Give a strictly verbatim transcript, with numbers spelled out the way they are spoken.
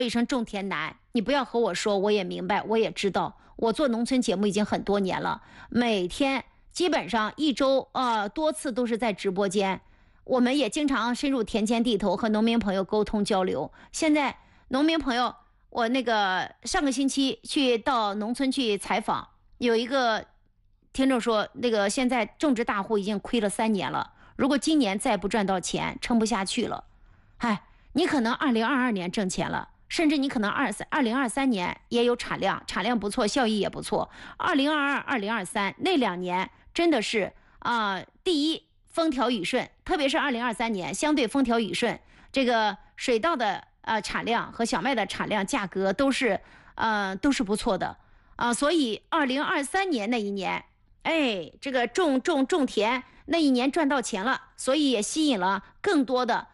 一声种田难，你不要和我说，我也明白，我也知道，我做农村节目已经很多年了，每天基本上一周呃多次都是在直播间，我们也经常深入田间地头和农民朋友沟通交流。现在农民朋友，我那个上个星期去到农村去采访，有一个听众说，那个现在种植大户已经亏了三年了，如果今年再不赚到钱，撑不下去了。哎，你可能二零二二年挣钱了，甚至你可能二三二零二三年也有产量，产量不错，效益也不错。二零二二、二零二三那两年真的是啊、呃，第一风调雨顺，特别是二零二三年相对风调雨顺，这个水稻的呃产量和小麦的产量价格都是呃都是不错的啊、呃，所以二零二三年那一年。哎，这个种种种田那一年赚到钱了，所以也吸引了更多的